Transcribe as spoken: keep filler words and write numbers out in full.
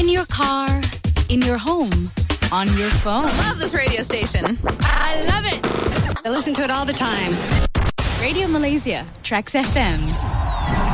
In your car, in your home, on your phone. I love this radio station. I love it. I listen to it all the time. Radio Malaysia, Trax F M.